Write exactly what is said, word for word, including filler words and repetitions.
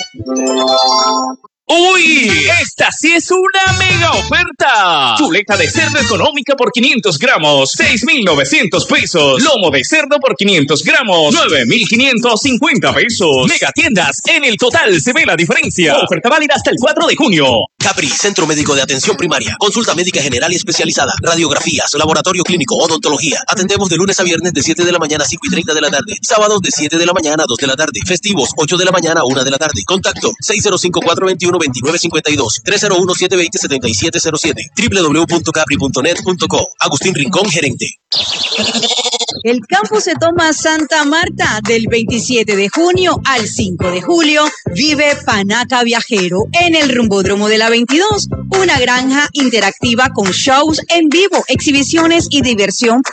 ¡Uy! ¡Esta sí es una mega oferta! Chuleta de cerdo económica por quinientos gramos, seis mil novecientos pesos. Lomo de cerdo por quinientos gramos, nueve mil quinientos cincuenta pesos. Mega tiendas, en el total se ve la diferencia. Oferta válida hasta el cuatro de junio. Capri, Centro Médico de Atención Primaria. Consulta médica general y especializada. Radiografías, laboratorio clínico, odontología. Atendemos de lunes a viernes de siete de la mañana a cinco y treinta de la tarde. Sábados de siete de la mañana a dos de la tarde. Festivos, ocho de la mañana a una de la tarde. Contacto seis cero cinco, cuatro dos uno, dos nueve cinco dos, tres cero uno, siete dos cero, siete siete cero siete, doble u doble u doble u punto capri punto net punto co. Agustín Rincón, gerente. El campo se toma Santa Marta del veintisiete de junio al cinco de julio. Vive Panaca Viajero en el Rumbódromo de la veintidós, una granja interactiva con shows en vivo, exhibiciones y diversión